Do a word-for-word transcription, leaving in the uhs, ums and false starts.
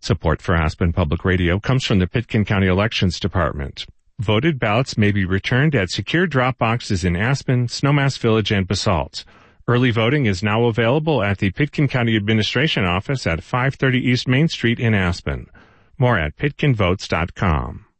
Support for Aspen Public Radio comes from the Pitkin County Elections Department. Voted ballots may be returned at secure drop boxes in Aspen, Snowmass Village, and Basalt. Early voting is now available at the Pitkin County Administration Office at five thirty East Main Street in Aspen. More at pitkin votes dot com.